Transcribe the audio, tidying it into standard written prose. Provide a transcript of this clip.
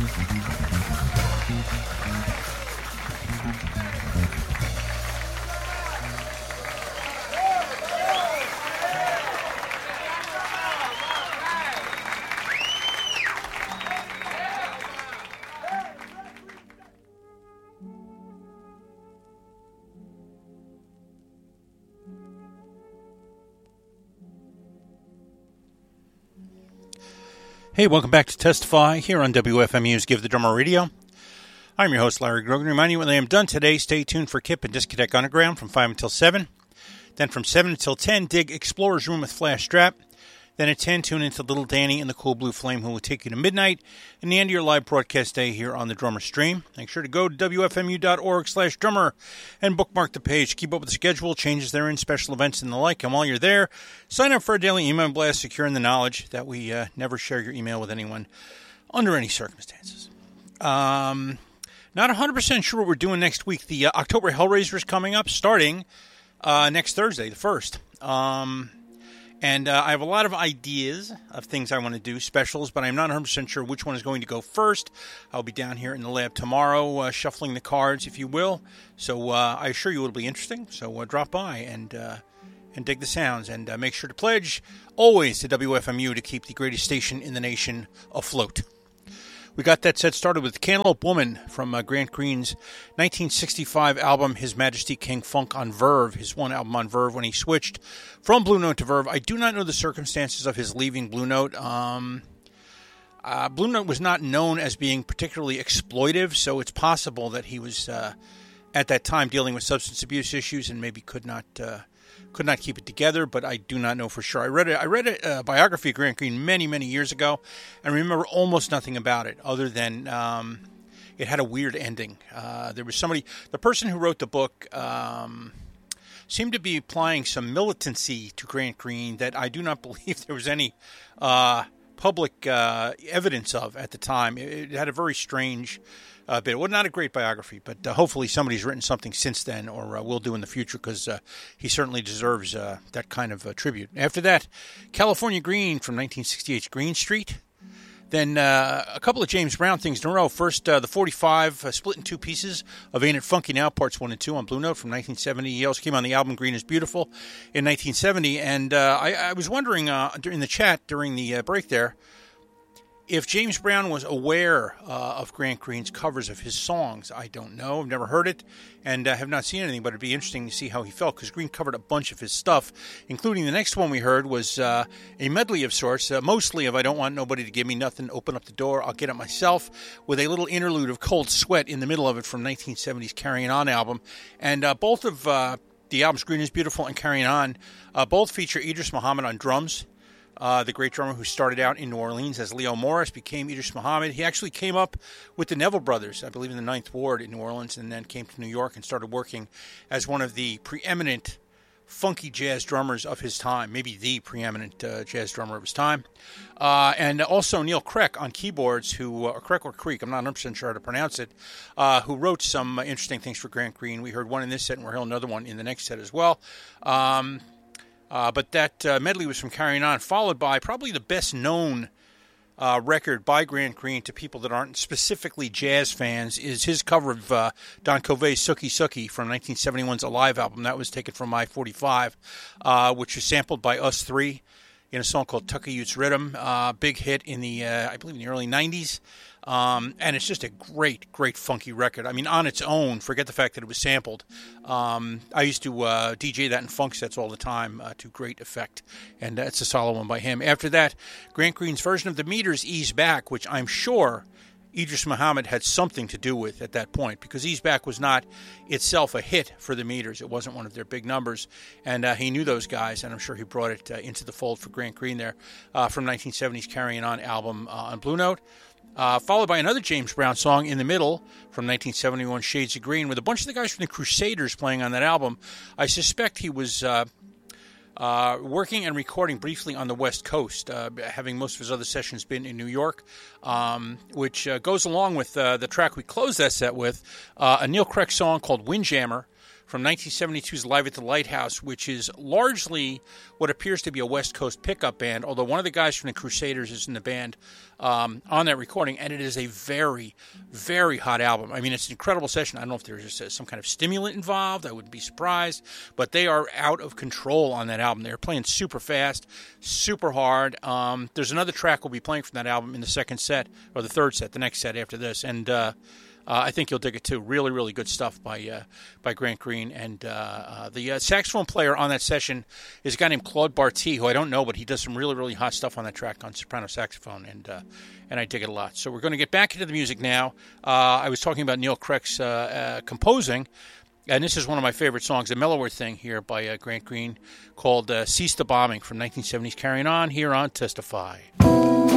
Hey, welcome back to Testify here on WFMU's Give the Drummer Radio. I'm your host, Larry Grogan. Remind you when I am done today, stay tuned for Kip and Discotheque Underground from 5 until 7. Then from 7 until 10, dig Explorer's Room with Flash Strap. Then at 10, tune into Little Danny and the Cool Blue Flame, who will take you to midnight and the end of your live broadcast day here on the Drummer Stream. Make sure to go to WFMU.org/drummer and bookmark the page. Keep up with the schedule, changes therein, special events, and the like. And while you're there, sign up for a daily email blast, securing the knowledge that we never share your email with anyone under any circumstances. Not 100% sure what we're doing next week. The October Hellraiser is coming up, starting next Thursday, the 1st. And I have a lot of ideas of things I want to do, specials, but I'm not 100% sure which one is going to go first. I'll be down here in the lab tomorrow, shuffling the cards, if you will. So I assure you it'll be interesting. So drop by and dig the sounds. And make sure to pledge always to WFMU to keep the greatest station in the nation afloat. We got that set started with Cantaloupe Woman from Grant Green's 1965 album, His Majesty King Funk on Verve, his one album on Verve when he switched from Blue Note to Verve. I do not know the circumstances of his leaving Blue Note. Blue Note was not known as being particularly exploitive, so it's possible that he was at that time dealing with substance abuse issues and maybe could not keep it together, but I do not know for sure. I read a biography of Grant Green many, many years ago, and remember almost nothing about it other than it had a weird ending. There was the person who wrote the book seemed to be applying some militancy to Grant Green that I do not believe there was any public evidence of at the time. It had a very strange bit. Well, not a great biography, but hopefully somebody's written something since then, or will do in the future, because he certainly deserves that kind of tribute. After that, California Green from 1968's Green Street. Then a couple of James Brown things in a row. First, the 45, split in two pieces of Ain't It Funky Now, Parts 1 and 2 on Blue Note from 1970. He also came on the album Green is Beautiful in 1970. And I was wondering during the chat, during the break there, if James Brown was aware of Grant Green's covers of his songs. I don't know. I've never heard it and have not seen anything, but it'd be interesting to see how he felt, because Green covered a bunch of his stuff, including the next one we heard was a medley of sorts, mostly of I Don't Want Nobody to Give Me Nothing, Open Up the Door, I'll Get It Myself, with a little interlude of Cold Sweat in the middle of it from 1970's Carrying On album. And both of the albums, Green is Beautiful and Carrying On, both feature Idris Muhammad on drums. The great drummer who started out in New Orleans as Leo Morris became Idris Muhammad. He actually came up with the Neville Brothers, I believe in the Ninth Ward in New Orleans, and then came to New York and started working as one of the preeminent funky jazz drummers of his time, maybe the preeminent jazz drummer of his time. And also Neil Kreck on keyboards, or Kreck or Creek, I'm not 100% sure how to pronounce it, who wrote some interesting things for Grant Green. We heard one in this set, and we'll hear another one in the next set as well. But that medley was from Carrying On, followed by probably the best-known record by Grant Green to people that aren't specifically jazz fans, is his cover of Don Covey's Sookie Sookie from 1971's Alive album. That was taken from I-45, which was sampled by Us Three in a song called Tucker Utes Rhythm. Big hit in the, I believe, in the early 90s. And it's just a great, great funky record. I mean, on its own, forget the fact that it was sampled. I used to DJ that in funk sets all the time to great effect, and it's a solid one by him. After that, Grant Green's version of the Meters, Ease Back, which I'm sure Idris Muhammad had something to do with at that point, because Ease Back was not itself a hit for the Meters. It wasn't one of their big numbers, and he knew those guys, and I'm sure he brought it into the fold for Grant Green there from 1970's Carrying On album on Blue Note. Followed by another James Brown song in the middle from 1971, Shades of Green, with a bunch of the guys from the Crusaders playing on that album. I suspect he was working and recording briefly on the West Coast, having most of his other sessions been in New York, which goes along with the track we closed that set with, a Neil Kreck song called Windjammer from 1972's Live at the Lighthouse, which is largely what appears to be a West Coast pickup band, although one of the guys from the Crusaders is in the band on that recording, and it is a very, very hot album. I mean, it's an incredible session. I don't know if there's just some kind of stimulant involved. I wouldn't be surprised, but they are out of control on that album. They're playing super fast, super hard. There's another track we'll be playing from that album in the second set, or the third set, the next set after this, and I think you'll dig it too. Really, really good stuff by Grant Green. And the saxophone player on that session is a guy named Claude Barty, who I don't know, but he does some really, really hot stuff on that track on soprano saxophone, and I dig it a lot. So we're going to get back into the music now. I was talking about Neil Craig's composing, and this is one of my favorite songs, a mellower thing here by Grant Green, called Cease the Bombing from 1970's Carrying On, here on Testify.